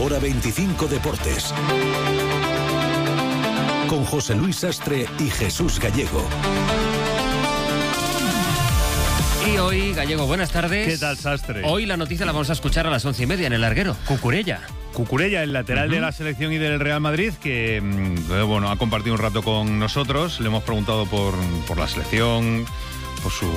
Hora 25 Deportes. Con José Luis Sastre y Jesús Gallego. Y hoy, Gallego, buenas tardes. ¿Qué tal, Sastre? Hoy la noticia la vamos a escuchar a las 11:30 en el larguero. Cucurella, el lateral de la selección y del Real Madrid, que bueno, ha compartido un rato con nosotros. Le hemos preguntado por la selección, por sus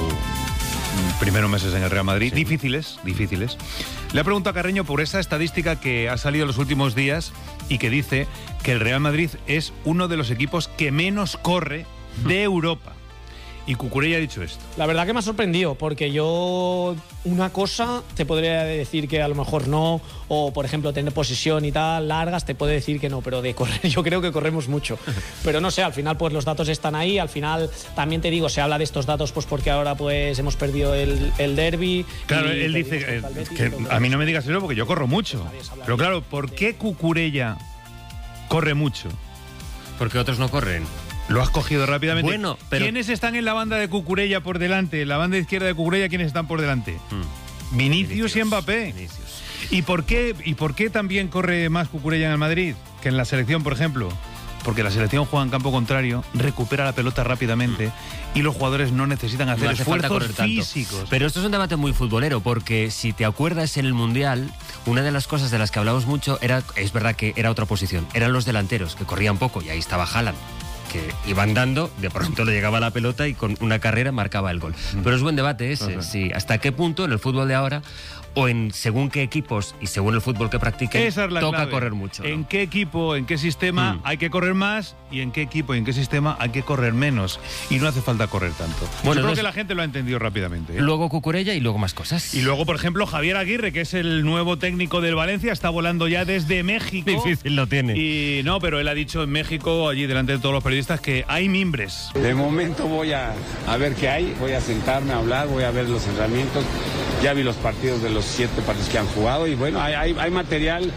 primeros meses en el Real Madrid. Sí. Difíciles. Le ha preguntado a Carreño por esa estadística que ha salido en los últimos días y que dice que el Real Madrid es uno de los equipos que menos corre de Europa. Y Cucurella ha dicho esto. La verdad que me ha sorprendido, porque yo una cosa te podría decir que a lo mejor no, o por ejemplo tener posesión y tal, largas, te puedo decir que no, pero de correr yo creo que corremos mucho. Pero no sé, al final pues los datos están ahí, al final también te digo, se habla de estos datos pues porque ahora pues hemos perdido el derbi. Claro, él dice que a mí no me digas eso porque yo corro mucho. Pero claro, ¿por qué Cucurella corre mucho? Porque otros no corren. Lo has cogido rápidamente. Bueno, pero... ¿Quiénes están en la banda de Cucurella por delante? La banda izquierda de Cucurella, ¿quiénes están por delante? Vinicius y Mbappé. ¿Y por qué también corre más Cucurella en el Madrid que en la selección, por ejemplo? Porque la selección juega en campo contrario, recupera la pelota rápidamente y los jugadores no necesitan hacer esfuerzos físicos. Pero esto es un debate muy futbolero, porque si te acuerdas en el Mundial, una de las cosas de las que hablamos mucho es verdad que era otra posición, eran los delanteros, que corrían poco, y ahí estaba Haaland, que iban dando, de pronto le llegaba la pelota y con una carrera marcaba el gol. Pero es buen debate ese, sí. ¿Hasta qué punto en el fútbol de ahora, o en según qué equipos y según el fútbol que practiquen, toca clave. Correr mucho, ¿no? ¿En qué equipo, en qué sistema hay que correr más y en qué equipo y en qué sistema hay que correr menos? Y no hace falta correr tanto. Bueno, yo creo que la gente lo ha entendido rápidamente, ¿eh? Luego Cucurella y luego más cosas. Y luego, por ejemplo, Javier Aguirre, que es el nuevo técnico del Valencia, está volando ya desde México. Difícil lo tiene. Y no, pero él ha dicho en México, allí delante de todos los periodistas, que hay mimbres. De momento voy a ver qué hay, voy a sentarme a hablar, voy a ver los entrenamientos. Ya vi los partidos de los 7 partidos que han jugado y bueno, hay material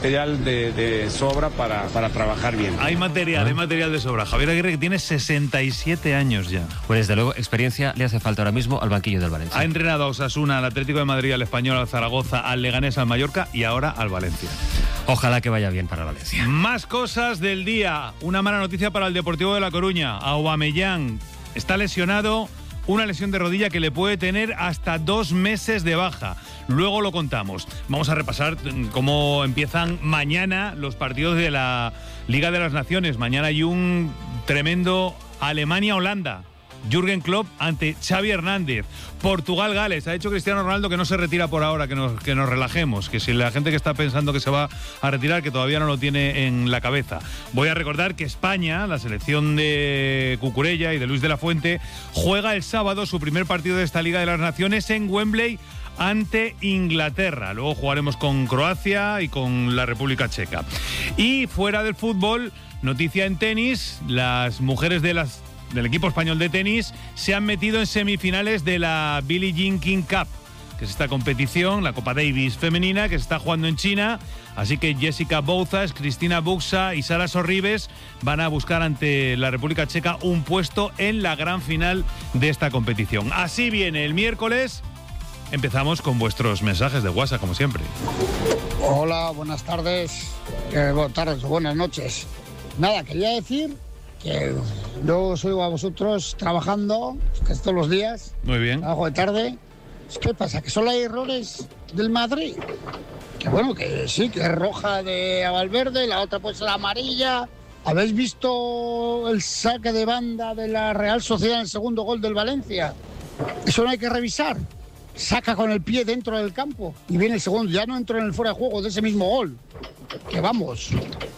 de sobra para trabajar bien. Hay material de sobra. Javier Aguirre, que tiene 67 años ya. Pues desde luego, experiencia le hace falta ahora mismo al banquillo del Valencia. Ha entrenado a Osasuna, al Atlético de Madrid, al Español, al Zaragoza, al Leganés, al Mallorca y ahora al Valencia. Ojalá que vaya bien para Valencia. Más cosas del día. Una mala noticia para el Deportivo de La Coruña. Aubameyang está lesionado. Una lesión de rodilla que le puede tener hasta 2 meses de baja. Luego lo contamos. Vamos a repasar cómo empiezan mañana los partidos de la Liga de las Naciones. Mañana hay un tremendo Alemania-Holanda. Jürgen Klopp ante Xavi Hernández. Portugal-Gales. Ha dicho Cristiano Ronaldo que no se retira por ahora, que nos relajemos, que si la gente que está pensando que se va a retirar, que todavía no lo tiene en la cabeza. Voy a recordar que España, la selección de Cucurella y de Luis de la Fuente, juega el sábado su primer partido de esta Liga de las Naciones en Wembley ante Inglaterra. Luego jugaremos con Croacia y con la República Checa. Y fuera del fútbol, noticia en tenis, las mujeres del equipo español de tenis se han metido en semifinales de la Billie Jean King Cup, que es esta competición, la Copa Davis femenina, que se está jugando en China. Así que Jessica Bouzas, Cristina Buxa y Sara Sorribes van a buscar ante la República Checa un puesto en la gran final de esta competición. Así viene el miércoles. Empezamos con vuestros mensajes de WhatsApp, como siempre. Hola, buenas tardes. Buenas tardes o buenas noches. Nada, quería decir que yo os oigo a vosotros trabajando casi todos los días. Muy bien. Trabajo de tarde. ¿Qué pasa? Que solo hay errores del Madrid. Que bueno, que sí, que es roja de Valverde, la otra pues la amarilla. ¿Habéis visto el saque de banda de la Real Sociedad en el segundo gol del Valencia? Eso no hay que revisar. Saca con el pie dentro del campo y viene el segundo. Ya no entró en el fuera de juego de ese mismo gol. Que vamos.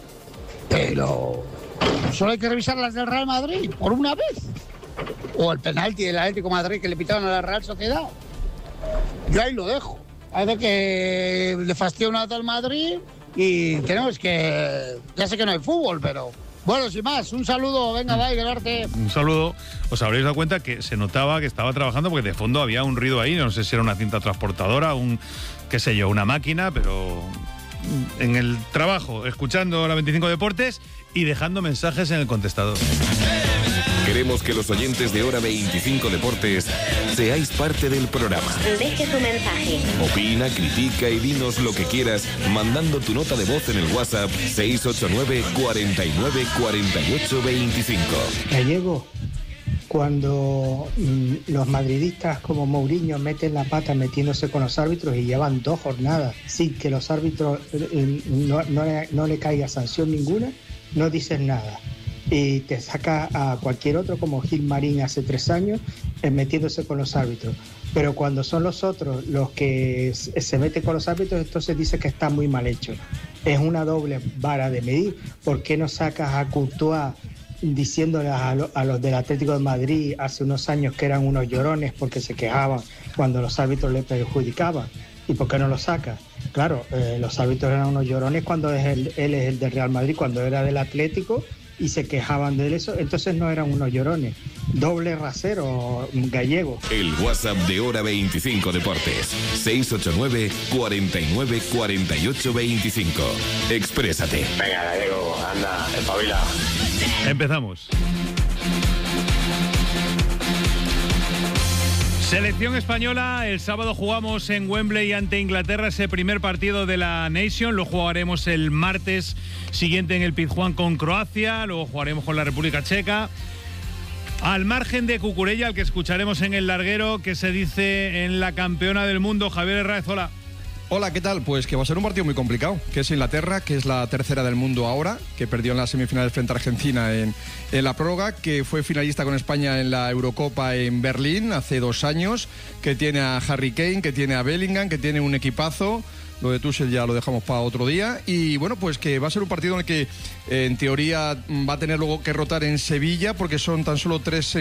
Pero solo hay que revisar las del Real Madrid, por una vez. O el penalti del Atlético de Madrid que le pitaron a la Real Sociedad. Yo ahí lo dejo. Parece que le fastidia una al Madrid y tenemos que... Ya sé que no hay fútbol, pero... Bueno, sin más, un saludo. Venga, bye, quedarte. Un saludo. Os habréis dado cuenta que se notaba que estaba trabajando porque de fondo había un ruido ahí. No sé si era una cinta transportadora, qué sé yo, una máquina, pero... en el trabajo, escuchando la 25 Deportes y dejando mensajes en el contestador. Queremos que los oyentes de Hora 25 Deportes seáis parte del programa. Deje su mensaje. Opina, critica y dinos lo que quieras mandando tu nota de voz en el WhatsApp 689 49 48 25. Gallego, cuando los madridistas como Mourinho meten la pata metiéndose con los árbitros y llevan 2 jornadas sin que los árbitros no le caiga sanción ninguna, no dices nada. Y te saca a cualquier otro como Gil Marín hace 3 años metiéndose con los árbitros. Pero cuando son los otros los que se meten con los árbitros, entonces dice que está muy mal hecho. Es una doble vara de medir. ¿Por qué no sacas a Courtois diciéndole a los del Atlético de Madrid hace unos años que eran unos llorones porque se quejaban cuando los árbitros le perjudicaban? ¿Y por qué no lo sacas? Claro, los árbitros eran unos llorones cuando él es el del Real Madrid, cuando era del Atlético y se quejaban de eso, entonces no eran unos llorones. Doble rasero, Gallego. El WhatsApp de Hora 25 Deportes, 689 49 48 25. Exprésate. Venga, Gallego, anda, espabila. Empezamos. Selección española, el sábado jugamos en Wembley ante Inglaterra ese primer partido de la Nation, lo jugaremos el martes siguiente en el Pizjuán con Croacia, luego jugaremos con la República Checa. Al margen de Cucurella, al que escucharemos en el larguero, ¿qué se dice en la campeona del mundo? Javier Herráez, hola. Hola, ¿qué tal? Pues que va a ser un partido muy complicado, que es Inglaterra, que es la tercera del mundo ahora, que perdió en las semifinales frente a Argentina en la prórroga, que fue finalista con España en la Eurocopa en Berlín hace 2 años, que tiene a Harry Kane, que tiene a Bellingham, que tiene un equipazo. Lo de Tuchel ya lo dejamos para otro día. Y bueno, pues que va a ser un partido en el que en teoría va a tener luego que rotar en Sevilla, porque son tan solo 3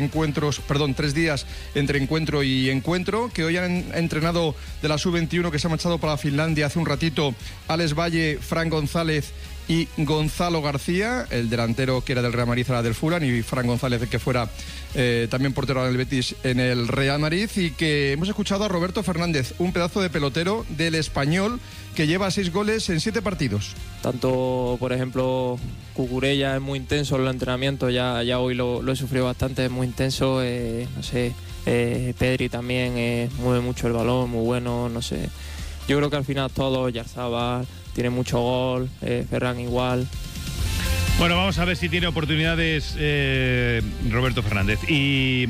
días entre encuentro y encuentro, que hoy han entrenado de la Sub-21 que se ha marchado para Finlandia hace un ratito Alex Valle, Fran González y Gonzalo García, el delantero que era del Real Madrid, era del Fulham, y Fran González, que fuera también portero del Betis en el Real Madrid. Y que hemos escuchado a Roberto Fernández, un pedazo de pelotero del Español que lleva 6 goles en 7 partidos. Tanto, por ejemplo, Cucurella es muy intenso en los entrenamientos, ya hoy lo he sufrido bastante, es muy intenso, no sé, Pedri también mueve mucho el balón, muy bueno, no sé. Yo creo que al final todos, Yarzabal tiene mucho gol, Ferran igual. Bueno, vamos a ver si tiene oportunidades Roberto Fernández. Y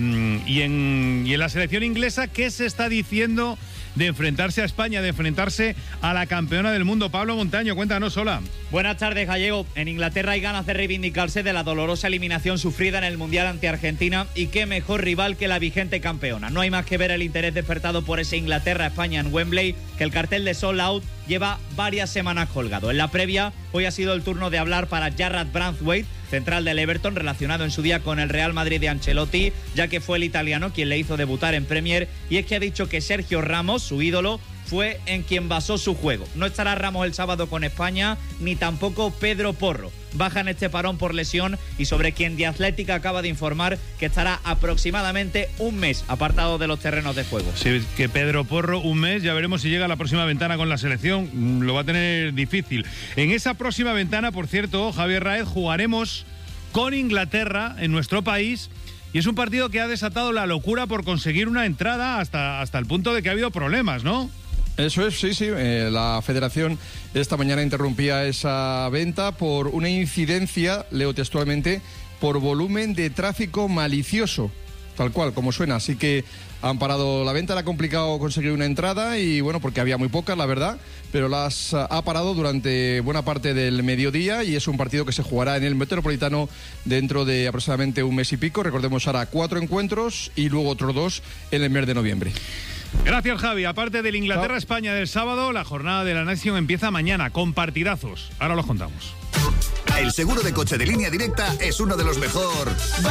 en la selección inglesa, ¿qué se está diciendo de enfrentarse a España, de enfrentarse a la campeona del mundo? Pablo Montaño, cuéntanos, hola. Buenas tardes, Gallego. En Inglaterra hay ganas de reivindicarse de la dolorosa eliminación sufrida en el Mundial ante Argentina, y qué mejor rival que la vigente campeona. No hay más que ver el interés despertado por ese Inglaterra-España en Wembley, que el cartel de Sold Out lleva varias semanas colgado. En la previa, hoy ha sido el turno de hablar para Jarrad Branthwaite, central del Everton, relacionado en su día con el Real Madrid de Ancelotti, ya que fue el italiano quien le hizo debutar en Premier, y es que ha dicho que Sergio Ramos, su ídolo, fue en quien basó su juego. No estará Ramos el sábado con España, ni tampoco Pedro Porro. Baja en este parón por lesión, y sobre quien The Athletic acaba de informar que estará aproximadamente un mes apartado de los terrenos de juego. Sí, que Pedro Porro, un mes, ya veremos si llega a la próxima ventana con la selección. Lo va a tener difícil. En esa próxima ventana, por cierto, Javier Raez, jugaremos con Inglaterra en nuestro país, y es un partido que ha desatado la locura por conseguir una entrada hasta el punto de que ha habido problemas, ¿no? Eso es, sí. La Federación esta mañana interrumpía esa venta por una incidencia, leo textualmente, por volumen de tráfico malicioso, tal cual, como suena. Así que han parado la venta, le ha complicado conseguir una entrada, y bueno, porque había muy pocas, la verdad, pero las ha parado durante buena parte del mediodía, y es un partido que se jugará en el Metropolitano dentro de aproximadamente un mes y pico. Recordemos, ahora 4 encuentros y luego otros 2 en el mes de noviembre. Gracias, Javi. Aparte del Inglaterra-España del sábado, la jornada de la Nation empieza mañana con partidazos. Ahora los contamos. El seguro de coche de Línea Directa es uno de los mejor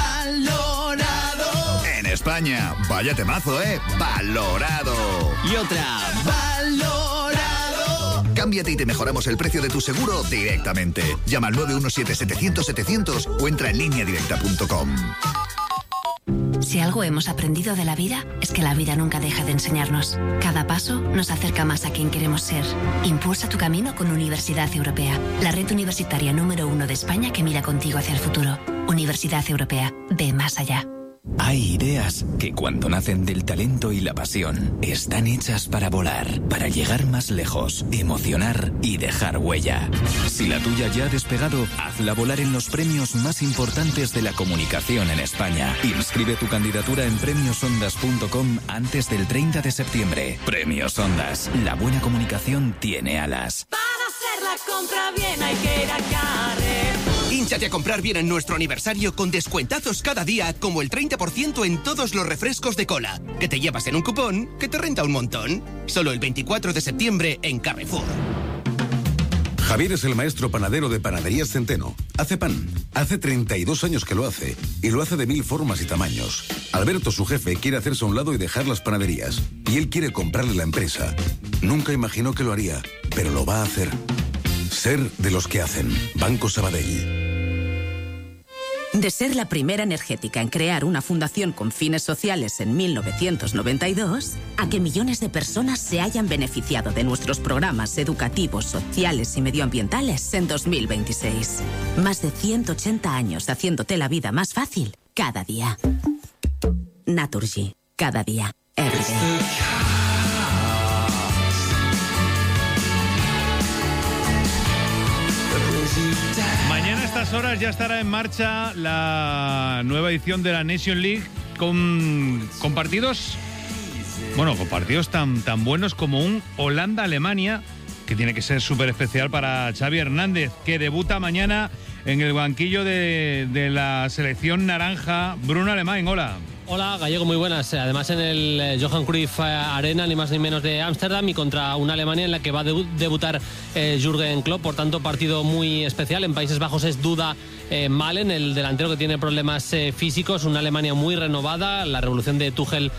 valorado en España. Vaya temazo, valorado. Y otra, valorado. Cámbiate y te mejoramos el precio de tu seguro directamente. Llama al 917-700-700 o entra en lineadirecta.com. Si algo hemos aprendido de la vida, es que la vida nunca deja de enseñarnos. Cada paso nos acerca más a quien queremos ser. Impulsa tu camino con Universidad Europea, la red universitaria número 1 de España que mira contigo hacia el futuro. Universidad Europea, ve más allá. Hay ideas que cuando nacen del talento y la pasión, están hechas para volar, para llegar más lejos, emocionar y dejar huella. Si la tuya ya ha despegado, hazla volar en los premios más importantes de la comunicación en España. Inscribe tu candidatura en premiosondas.com antes del 30 de septiembre. Premios Ondas. La buena comunicación tiene alas. Para hacer la compra bien hay que ir a Carrefour. Hínchate a comprar bien en nuestro aniversario con descuentazos cada día, como el 30% en todos los refrescos de cola, que te llevas en un cupón que te renta un montón. Solo el 24 de septiembre en Carrefour. Javier es el maestro panadero de Panaderías Centeno. Hace pan. Hace 32 años que lo hace. Y lo hace de 1000 formas y tamaños. Alberto, su jefe, quiere hacerse a un lado y dejar las panaderías. Y él quiere comprarle la empresa. Nunca imaginó que lo haría, pero lo va a hacer. Ser de los que hacen. Banco Sabadell. De ser la primera energética en crear una fundación con fines sociales en 1992, a que millones de personas se hayan beneficiado de nuestros programas educativos, sociales y medioambientales en 2026. Más de 180 años haciéndote la vida más fácil cada día. Naturgy. Cada día. Every day. Mañana a estas horas ya estará en marcha la nueva edición de la Nation League con partidos, bueno, con partidos tan buenos como un Holanda-Alemania, que tiene que ser súper especial para Xavi Hernández, que debuta mañana en el banquillo de la selección naranja. Bruno Alemán, hola. Hola, Gallego, muy buenas. Además en el Johan Cruyff Arena, ni más ni menos de Ámsterdam, y contra una Alemania en la que va a debutar Jürgen Klopp. Por tanto, partido muy especial. En Países Bajos es duda Malen, el delantero que tiene problemas físicos. Una Alemania muy renovada. La revolución de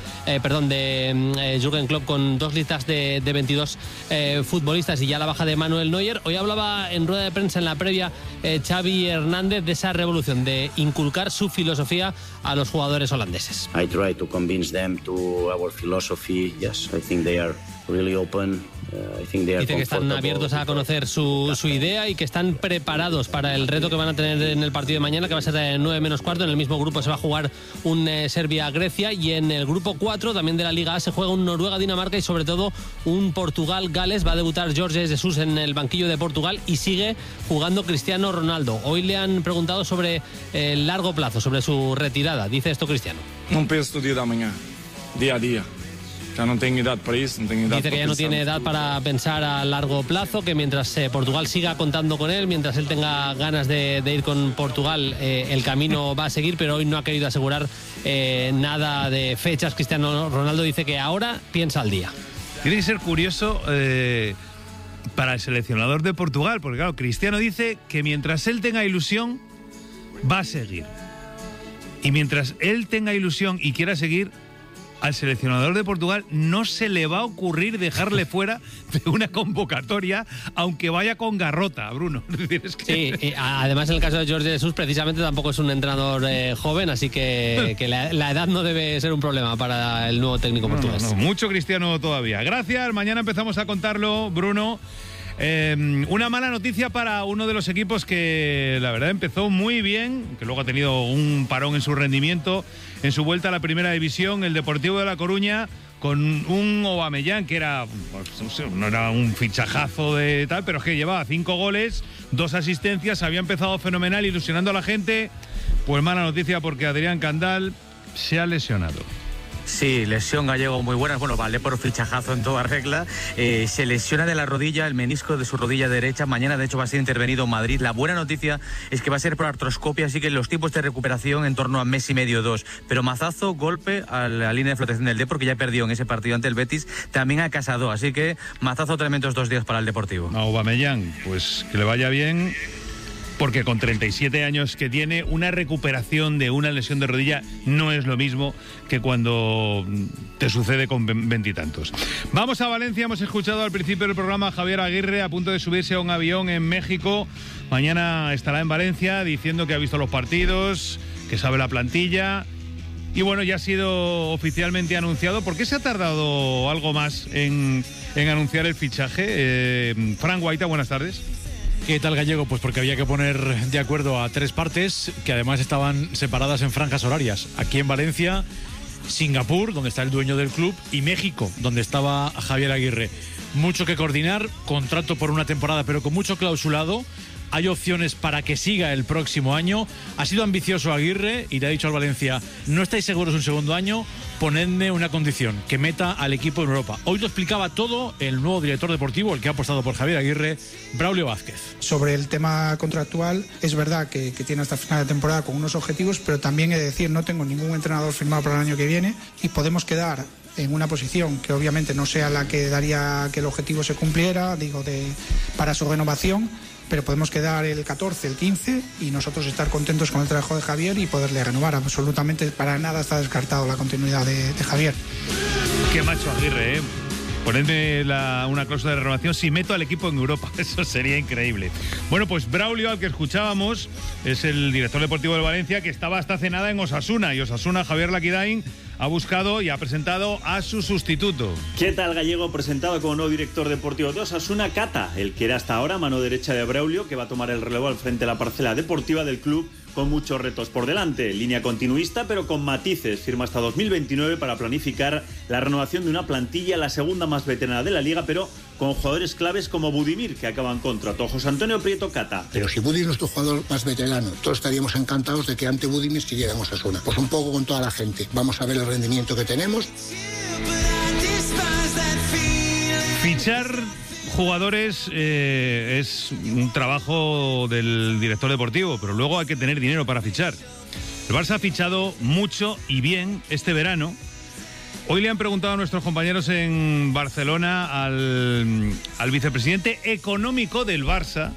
Jürgen Klopp con 2 listas de 22 futbolistas y ya la baja de Manuel Neuer. Hoy hablaba en rueda de prensa en la previa Xavi Hernández de esa revolución, de inculcar su filosofía a los jugadores holandeses. I try to convince them to our philosophy. Yes, I think they are really open. Dice que están abiertos a conocer su idea y que están preparados para el reto que van a tener en el partido de mañana, que va a ser de 9 menos cuarto. En el mismo grupo se va a jugar un Serbia-Grecia, y en el grupo 4 también de la Liga A se juega un Noruega-Dinamarca y sobre todo un Portugal-Gales. Va a debutar Jorge Jesus en el banquillo de Portugal y sigue jugando Cristiano Ronaldo. Hoy le han preguntado sobre el largo plazo, sobre su retirada. Dice esto Cristiano. No pienso no dia da manhã, día a día. Ya no tengo edad para eso, no tengo edad. Dice que ya no tiene edad para pensar a largo plazo, que mientras Portugal siga contando con él, mientras él tenga ganas de ir con Portugal, el camino va a seguir, pero hoy no ha querido asegurar nada de fechas. Cristiano Ronaldo dice que ahora piensa al día. Tiene que ser curioso para el seleccionador de Portugal, porque claro, Cristiano dice que mientras él tenga ilusión, va a seguir. Y mientras él tenga ilusión y quiera seguir, al seleccionador de Portugal no se le va a ocurrir dejarle fuera de una convocatoria, aunque vaya con garrota, Bruno. Sí, y además en el caso de Jorge Jesus precisamente tampoco es un entrenador joven, así que la edad no debe ser un problema para el nuevo técnico portugués. No, mucho Cristiano todavía. Gracias, mañana empezamos a contarlo, Bruno. Una mala noticia para uno de los equipos que la verdad empezó muy bien, que luego ha tenido un parón en su rendimiento en su vuelta a la primera división, el Deportivo de La Coruña, con un Aubameyang que era, no era un fichajazo de tal, pero es que llevaba 5 goles, 2 asistencias, había empezado fenomenal, ilusionando a la gente. Pues mala noticia porque Adrián Candal se ha lesionado. Sí, lesión, Gallego, muy buena. Bueno, vale por fichajazo en toda regla. Se lesiona de la rodilla, el menisco de su rodilla derecha. Mañana, de hecho, va a ser intervenido en Madrid. La buena noticia es que va a ser por artroscopia, así que los tiempos de recuperación en torno a mes y medio, 2. Pero mazazo, golpe a la línea de flotación del Depor, que ya perdió en ese partido ante el Betis. También ha casado, así que mazazo tremendos 2 días para el Deportivo. Aubameyang, pues que le vaya bien, porque con 37 años que tiene, una recuperación de una lesión de rodilla no es lo mismo que cuando te sucede con 20 y tantos. Vamos a Valencia. Hemos escuchado al principio del programa a Javier Aguirre a punto de subirse a un avión en México. Mañana estará en Valencia diciendo que ha visto los partidos, que sabe la plantilla Y bueno, ya ha sido oficialmente anunciado. ¿Por qué se ha tardado algo más en anunciar el fichaje? Fran Guaita, buenas tardes. ¿Qué tal, Gallego? Pues porque había que poner de acuerdo a 3 partes que además estaban separadas en franjas horarias. Aquí en Valencia, Singapur, donde está el dueño del club, y México, donde estaba Javier Aguirre. Mucho que coordinar, contrato por una temporada, pero con mucho clausulado. Hay opciones para que siga el próximo año. Ha sido ambicioso Aguirre y le ha dicho al Valencia: no estáis seguros un segundo año, ponedme una condición, que meta al equipo en Europa. Hoy lo explicaba todo el nuevo director deportivo, el que ha apostado por Javier Aguirre, Braulio Vázquez. Sobre el tema contractual, es verdad que tiene hasta final de temporada con unos objetivos, pero también he de decir, no tengo ningún entrenador firmado para el año que viene y podemos quedar en una posición que obviamente no sea la que daría que el objetivo se cumpliera, para su renovación, pero podemos quedar el 14, el 15 y nosotros estar contentos con el trabajo de Javier y poderle renovar. Absolutamente para nada está descartado la continuidad de Javier. Qué macho Aguirre, ¿eh? Ponedme una cláusula de renovación si meto al equipo en Europa. Eso sería increíble. Bueno, pues Braulio, al que escuchábamos, es el director deportivo del Valencia, que estaba hasta hace nada en Osasuna. Y Osasuna, Javier Laquidain, ha buscado y ha presentado a su sustituto. ¿Qué tal, Gallego? Presentado como nuevo director deportivo de Osasuna, Cata, el que era hasta ahora mano derecha de Braulio, que va a tomar el relevo al frente de la parcela deportiva del club, con muchos retos por delante. Línea continuista, pero con matices. Firma hasta 2029 para planificar la renovación de una plantilla, la segunda más veterana de la liga, pero con jugadores claves como Budimir, que acaban contrato. José Antonio Prieto, Cata. Pero si Budimir es nuestro jugador más veterano, todos estaríamos encantados de que ante Budimir siguiéramos a Osasuna. Pues un poco con toda la gente. Vamos a ver el rendimiento que tenemos. Fichar jugadores es un trabajo del director deportivo, pero luego hay que tener dinero para fichar. El Barça ha fichado mucho y bien este verano. Hoy le han preguntado a nuestros compañeros en Barcelona al vicepresidente económico del Barça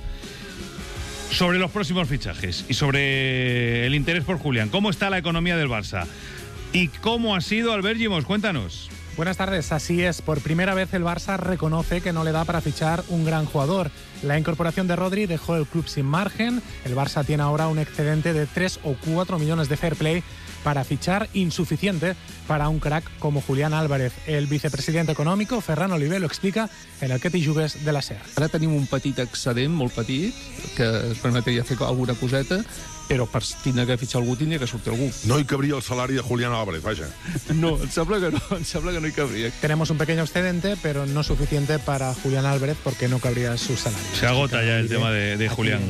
sobre los próximos fichajes y sobre el interés por Julián. ¿Cómo está la economía del Barça? ¿Y cómo ha sido Albert Gimos? Cuéntanos. Buenas tardes, así es. Por primera vez el Barça reconoce que no le da para fichar un gran jugador. La incorporación de Rodri dejó el club sin margen. El Barça tiene ahora un excedente de 3 o 4 millones de fair play para fichar, insuficiente para un crack como Julián Álvarez. El vicepresidente econòmico, Ferran Oliver, lo explica en el Que t'hi jugues de la SER. Ara tenim un petit excedent, molt petit, que es permetria fer alguna coseta, però per tindre que fitxar algú tindria que sortir algú. No hi cabria el salari de Julián Álvarez, vaja. No, em sembla que no hi cabria. Tenemos un pequeño excedente, pero no suficiente para Julián Álvarez porque no cabría su salario. Se agota ya el tema de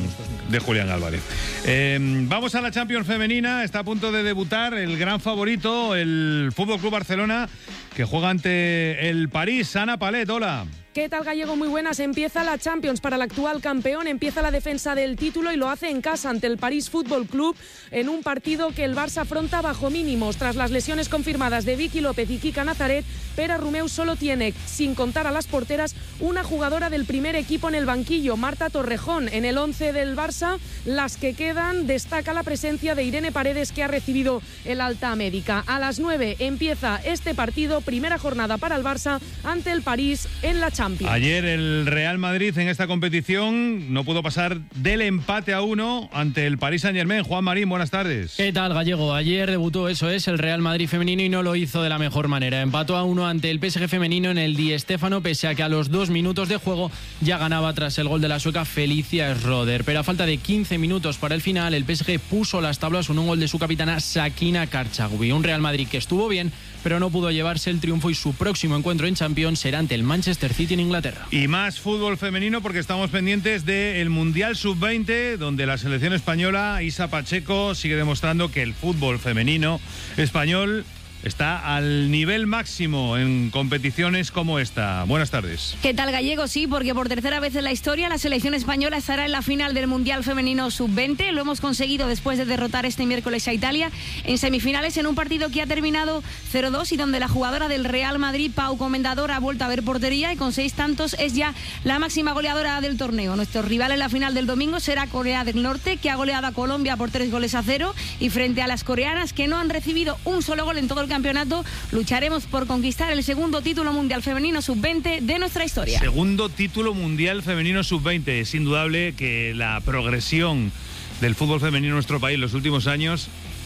Julián Álvarez. Vamos a la Champions femenina. Está a punto de debutar el gran favorito, el Fútbol Club Barcelona, que juega ante el París. Ana Palet, hola. ¿Qué tal, Gallego? Muy buenas. Empieza la Champions para el actual campeón, empieza la defensa del título y lo hace en casa ante el París Fútbol Club en un partido que el Barça afronta bajo mínimos. Tras las lesiones confirmadas de Vicky López y Kika Nazaret, Pere Romeu solo tiene, sin contar a las porteras, una jugadora del primer equipo en el banquillo, Marta Torrejón. En el 11 del Barça, las que quedan, destaca la presencia de Irene Paredes, que ha recibido el alta médica. A las 9 empieza este partido, primera jornada para el Barça ante el París en la Champions. Ayer el Real Madrid en esta competición no pudo pasar del empate a 1 ante el Paris Saint-Germain. Juan Marín, buenas tardes. ¿Qué tal, Gallego? Ayer debutó, eso es, el Real Madrid femenino y no lo hizo de la mejor manera. Empató a 1 ante el PSG femenino en el Di Stéfano, pese a que a los 2 minutos de juego ya ganaba tras el gol de la sueca Felicia Schroeder. Pero a falta de 15 minutos para el final, el PSG puso las tablas con un gol de su capitana Sakina Karchagui. Un Real Madrid que estuvo bien, pero no pudo llevarse el triunfo y su próximo encuentro en Champions será ante el Manchester City en Inglaterra. Y más fútbol femenino porque estamos pendientes del Mundial Sub-20, donde la selección española, Isa Pacheco, sigue demostrando que el fútbol femenino español está al nivel máximo en competiciones como esta. Buenas tardes. ¿Qué tal, Gallego? Sí, porque por tercera vez en la historia la selección española estará en la final del Mundial Femenino Sub-20. Lo hemos conseguido después de derrotar este miércoles a Italia en semifinales en un partido que ha terminado 0-2 y donde la jugadora del Real Madrid, Pau Comendador, ha vuelto a ver portería y con 6 tantos es ya la máxima goleadora del torneo. Nuestro rival en la final del domingo será Corea del Norte, que ha goleado a Colombia por 3-0, y frente a las coreanas, que no han recibido un solo gol en todo el campeonato, lucharemos por conquistar el segundo título mundial femenino sub-20 de nuestra historia. Segundo título mundial femenino sub-20. Es indudable que la progresión del fútbol femenino en nuestro país en los últimos años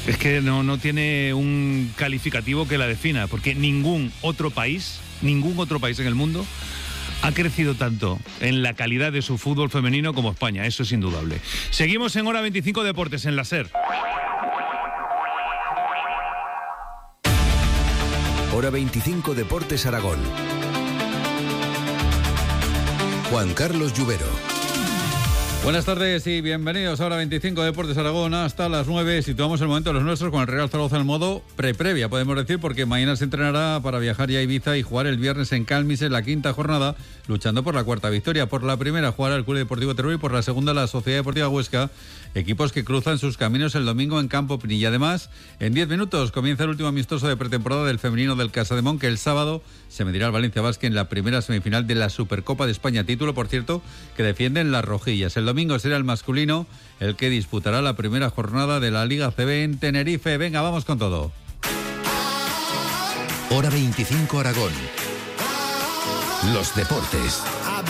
Es que no tiene un calificativo que la defina, porque ningún otro país en el mundo ha crecido tanto en la calidad de su fútbol femenino como España, eso es indudable. Seguimos en Hora 25 Deportes, en la SER. Hora 25 Deportes Aragón. Juan Carlos Lluvero. Buenas tardes y bienvenidos a Hora 25 Deportes Aragón. Hasta las 9 situamos el momento de los nuestros con el Real Zaragoza en modo previa, podemos decir, porque mañana se entrenará para viajar ya a Ibiza y jugar el viernes en Calmis en la quinta jornada, luchando por la cuarta victoria. Por la primera jugará el Club Deportivo Teruel y por la segunda la Sociedad Deportiva Huesca, equipos que cruzan sus caminos el domingo en Campo Pinilla. Además, en 10 minutos comienza el último amistoso de pretemporada del femenino del Casademont, que el sábado se medirá al Valencia Basket en la primera semifinal de la Supercopa de España, título, por cierto, que defienden las rojillas. El domingo será el masculino el que disputará la primera jornada de la Liga CB en Tenerife. Venga, vamos con todo. Hora 25 Aragón. Los deportes.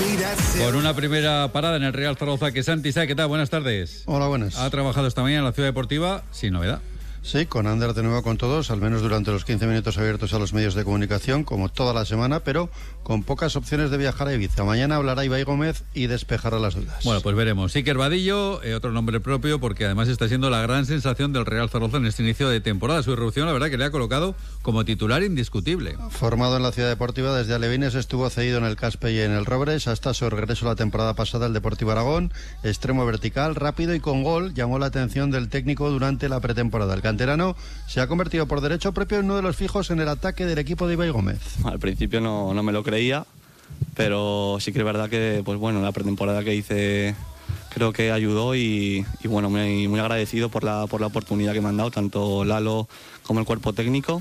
Con una primera parada en el Real Zaragoza, que Santi Sá, ¿qué tal? Buenas tardes. Hola, buenas. Ha trabajado esta mañana en la Ciudad Deportiva sin novedad. Sí, con Ander de nuevo con todos, al menos durante los 15 minutos abiertos a los medios de comunicación, como toda la semana, pero con pocas opciones de viajar a Ibiza. Mañana hablará Ibai Gómez y despejará las dudas. Bueno, pues veremos. Iker Vadillo, otro nombre propio, porque además está siendo la gran sensación del Real Zaragoza en este inicio de temporada. Su irrupción, la verdad, que le ha colocado como titular indiscutible. Formado en la Ciudad Deportiva desde Alevines, estuvo cedido en el Caspe y en el Robres hasta su regreso la temporada pasada al Deportivo Aragón. Extremo vertical, rápido y con gol, llamó la atención del técnico durante la pretemporada. El canterano se ha convertido por derecho propio en uno de los fijos en el ataque del equipo de Ibai Gómez. Al principio no me lo creía, pero sí que es verdad que pues bueno, la pretemporada que hice creo que ayudó y bueno, muy agradecido por la oportunidad que me han dado tanto Lalo como el cuerpo técnico,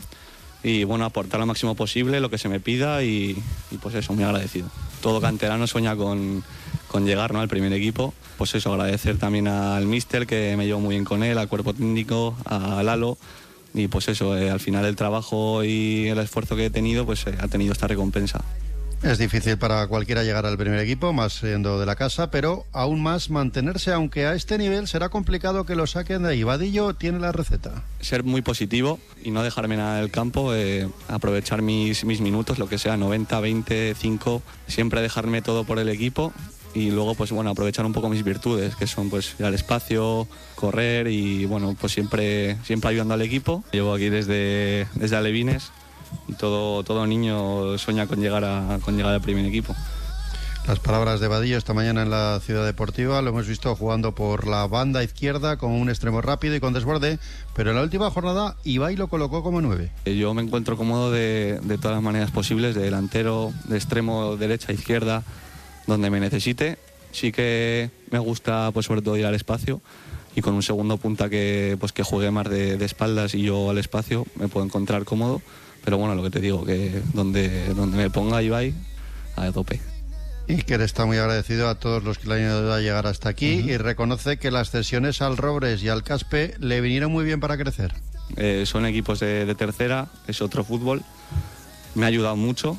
y bueno, aportar lo máximo posible lo que se me pida y pues eso, muy agradecido. Todo canterano sueña con llegar, ¿no?, al primer equipo. Pues eso, agradecer también al míster, que me llevo muy bien con él, al cuerpo técnico, a Lalo. Y pues eso, al final el trabajo y el esfuerzo que he tenido, pues ha tenido esta recompensa. Es difícil para cualquiera llegar al primer equipo, más siendo de la casa, pero aún más mantenerse, aunque a este nivel será complicado que lo saquen de ahí. Vadillo tiene la receta. Ser muy positivo y no dejarme nada del campo, aprovechar mis minutos, lo que sea, 90, 20, 5, siempre dejarme todo por el equipo. Y luego, pues bueno, aprovechar un poco mis virtudes, que son pues ir al espacio, correr y bueno, pues siempre ayudando al equipo. Llevo aquí desde Alevines y todo niño sueña con llegar al primer equipo. Las palabras de Vadillo esta mañana en la Ciudad Deportiva. Lo hemos visto jugando por la banda izquierda con un extremo rápido y con desborde, pero en la última jornada Ibai lo colocó como 9. Yo me encuentro cómodo de todas las maneras posibles, de delantero, de extremo, derecha, izquierda, donde me necesite. Sí que me gusta pues sobre todo ir al espacio, y con un segundo punta que juegue más de espaldas y yo al espacio me puedo encontrar cómodo, pero bueno, lo que te digo, que donde me ponga Ibai, a tope. Iker está muy agradecido a todos los que le han ayudado a llegar hasta aquí y reconoce que las cesiones al Robres y al Caspe le vinieron muy bien para crecer. Son equipos de tercera, es otro fútbol, me ha ayudado mucho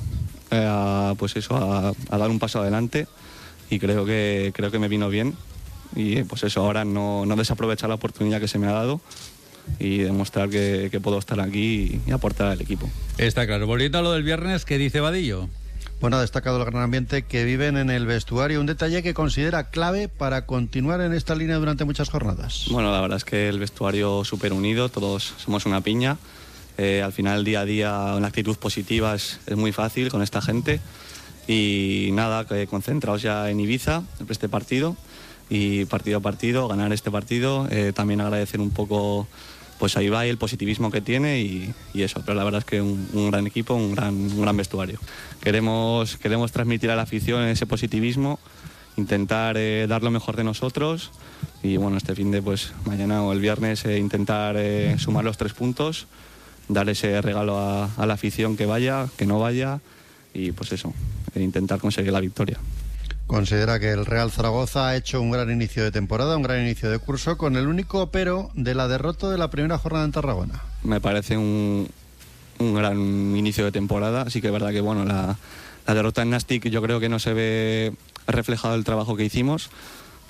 a dar un paso adelante, y creo que me vino bien, y pues eso, ahora no desaprovechar la oportunidad que se me ha dado y demostrar que puedo estar aquí y aportar al equipo. Está claro. Volviendo a lo del viernes, ¿qué dice Vadillo? Bueno, ha destacado el gran ambiente que viven en el vestuario, un detalle que considera clave para continuar en esta línea durante muchas jornadas. Bueno, la verdad es que el vestuario súper unido, todos somos una piña. Al final, día a día, una actitud positiva es muy fácil con esta gente. Y nada, concentrados ya en Ibiza, en este partido, y partido a partido, ganar este partido. También agradecer un poco pues a Ibai el positivismo que tiene y eso, pero la verdad es que un gran equipo, un gran vestuario. Queremos transmitir a la afición ese positivismo, intentar dar lo mejor de nosotros, y bueno, este fin de pues mañana o el viernes intentar sumar los 3 puntos, dar ese regalo a la afición, que vaya, que no vaya, y pues eso, intentar conseguir la victoria. Considera que el Real Zaragoza ha hecho un gran inicio de temporada, un gran inicio de curso, con el único pero de la derrota de la primera jornada en Tarragona. Me parece un gran inicio de temporada. Sí que es verdad que bueno, la derrota en Nastic yo creo que no se ve reflejado el trabajo que hicimos,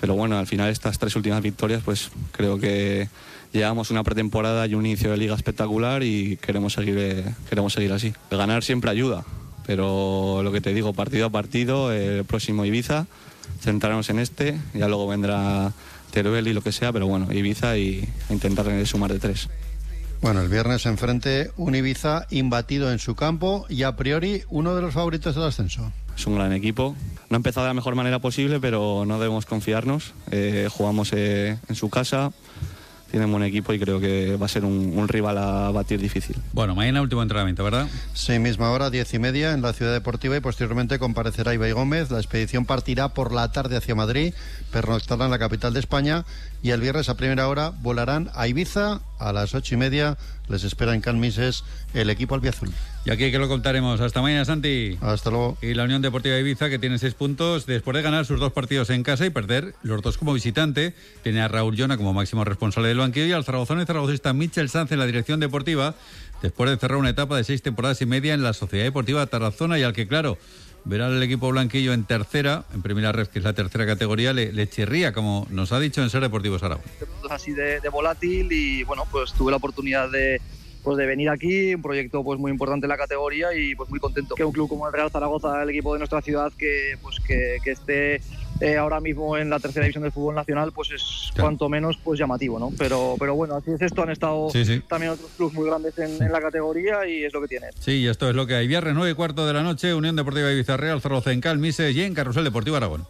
pero bueno, al final estas 3 últimas victorias, pues creo que llevamos una pretemporada y un inicio de liga espectacular y queremos seguir así. El ganar siempre ayuda, pero lo que te digo, partido a partido, el próximo Ibiza, centrarnos en ya luego vendrá Teruel y lo que sea, pero bueno, Ibiza y intentar sumar de 3. Bueno, el viernes enfrente un Ibiza imbatido en su campo y a priori uno de los favoritos del ascenso. Es un gran equipo. No ha empezado de la mejor manera posible, pero no debemos confiarnos. Jugamos en su casa, tienen buen equipo y creo que va a ser un rival a batir difícil. Bueno, mañana último entrenamiento, ¿verdad? Sí, misma hora, 10:30 en la Ciudad Deportiva y posteriormente comparecerá Ibai Gómez. La expedición partirá por la tarde hacia Madrid, pernoctará en la capital de España y el viernes a primera hora volarán a Ibiza a las 8:30. Les espera en Can Mises el equipo albiazul. Y aquí que lo contaremos. Hasta mañana, Santi. Hasta luego. Y la Unión Deportiva Ibiza, que tiene 6 puntos después de ganar sus 2 partidos en casa y perder los 2 como visitante. Tiene a Raúl Llona como máximo responsable del banquillo y al zaragozano y zaragozista Michel Sanz en la dirección deportiva, después de cerrar una etapa de 6 temporadas y media en la Sociedad Deportiva Tarazona, y al que, claro, verá el equipo blanquillo en tercera, en primera red, que es la tercera categoría, le chirría, como nos ha dicho en Ser Deportivos Aragón. Así de volátil y bueno, pues tuve la oportunidad de venir aquí, un proyecto pues muy importante en la categoría y pues muy contento que un club como el Real Zaragoza, el equipo de nuestra ciudad, que esté ahora mismo en la tercera división del fútbol nacional, pues es cuanto menos pues llamativo, ¿no? Pero bueno, así es esto, han estado también otros clubes muy grandes en la categoría y es lo que tiene. Sí, esto es lo que hay. Viernes 9:15 de la noche, Unión Deportiva Ibiza Real Zaragoza en Can Mises y en Carrusel Deportivo Aragón.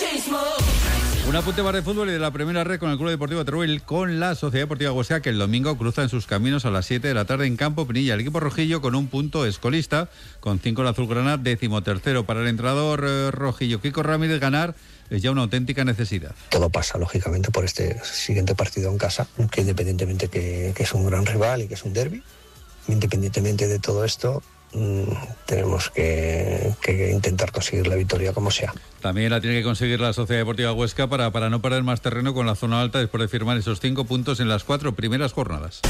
Un apunte más de fútbol y de la primera red con el Club Deportivo Teruel con la Sociedad Deportiva Huesca, que el domingo cruza en sus caminos a las 7 de la tarde en Campo Pinilla. El equipo rojillo con un punto es colista, con 5 el azulgrana, 13º para el entrenador rojillo Kiko Ramírez. Ganar es ya una auténtica necesidad. Todo pasa, lógicamente, por este siguiente partido en casa, que independientemente que es un gran rival y que es un derbi, independientemente de todo esto, tenemos que intentar conseguir la victoria como sea. También la tiene que conseguir la Sociedad Deportiva Huesca para no perder más terreno con la zona alta después de firmar esos 5 puntos en las 4 primeras jornadas.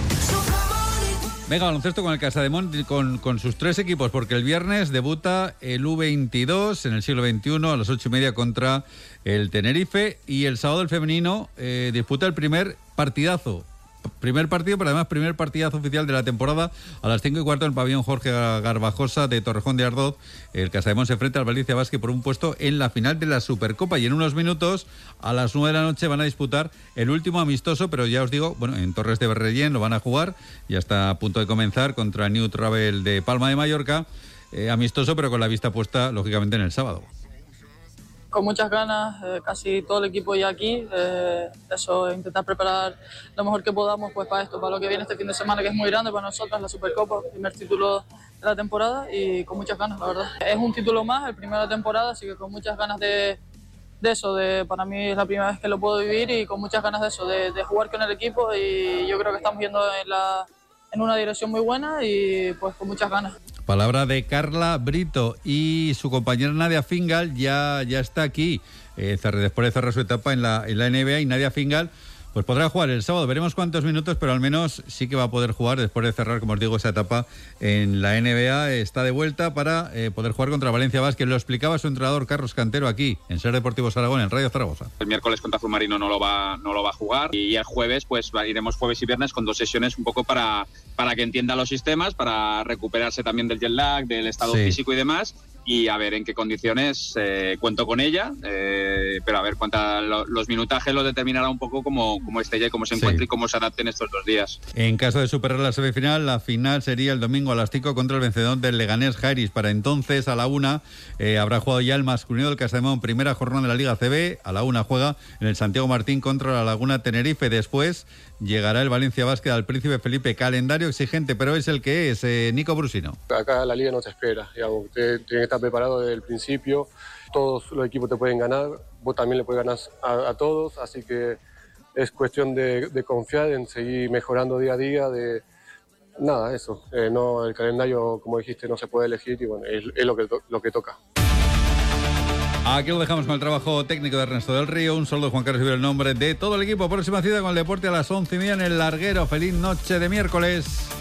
Venga, baloncesto con el Casademont, con sus 3 equipos, porque el viernes debuta el U22 en el siglo XXI a las 8:30 contra el Tenerife, y el sábado el femenino disputa el primer partidazo. Primer partido, pero además primer partidazo oficial de la temporada a las 5:15 en el pabellón Jorge Garbajosa de Torrejón de Ardoz. El Casademont se enfrenta al Valencia Basket por un puesto en la final de la Supercopa, y en unos minutos a las 9 de la noche van a disputar el último amistoso, pero ya os digo, bueno, en Torres de Berrellén lo van a jugar, ya está a punto de comenzar contra el New Travel de Palma de Mallorca, amistoso pero con la vista puesta lógicamente en el sábado. Con muchas ganas, casi todo el equipo ya aquí, intentar preparar lo mejor que podamos pues para esto, para lo que viene este fin de semana, que es muy grande para nosotros, la Supercopa, primer título de la temporada, y con muchas ganas, la verdad. Es un título más, el primero de la temporada, así que con muchas ganas de eso, para mí es la primera vez que lo puedo vivir, y con muchas ganas de eso, de jugar con el equipo, y yo creo que estamos yendo en una dirección muy buena y pues con muchas ganas. Palabra de Carla Brito, y su compañera Nadia Fingal ya está aquí, después de cerrar su etapa en la NBA, y Nadia Fingal pues podrá jugar el sábado. Veremos cuántos minutos, pero al menos sí que va a poder jugar después de cerrar, como os digo, esa etapa en la NBA. Está de vuelta para poder jugar contra Valencia Basket. Lo explicaba su entrenador Carlos Cantero aquí en Ser Deportivos Aragón, en Radio Zaragoza. El miércoles contra Azulmarino no lo va a jugar, y el jueves pues iremos jueves y viernes con 2 sesiones un poco para que entienda los sistemas, para recuperarse también del jet lag, del estado físico y demás, y a ver en qué condiciones cuento con ella, pero a ver los minutajes los determinará un poco como esté ella y cómo se encuentre y cómo se adapten estos 2 días. En caso de superar la semifinal, la final sería el domingo a las 5 contra el vencedor del Leganés Jairis. Para entonces, a la 1 habrá jugado ya el masculino del Casademont, primera jornada de la Liga CB. A la 1 juega en el Santiago Martín contra la Laguna Tenerife. Después llegará el Valencia Basket al Príncipe Felipe. Calendario exigente, pero es el que es. Nico Brusino. Acá la liga no te espera, digamos. Usted tiene que estar preparado desde el principio. Todos los equipos te pueden ganar, vos también le puedes ganar a todos, así que es cuestión de confiar en seguir mejorando día a día. Eso. No, el calendario, como dijiste, no se puede elegir, y bueno, es lo que toca. Aquí lo dejamos con el trabajo técnico de Ernesto del Río. Un saludo de Juan Carlos Ibero, el nombre de todo el equipo. Próxima cita con el deporte a las 11:30 en el Larguero. Feliz noche de miércoles.